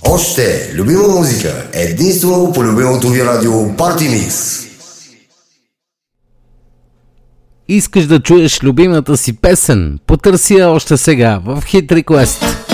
Още любима музика, единствено по любимото ви радио Party Mix. Искаш да чуеш любимата си песен? Потърси я още сега в Hit Request.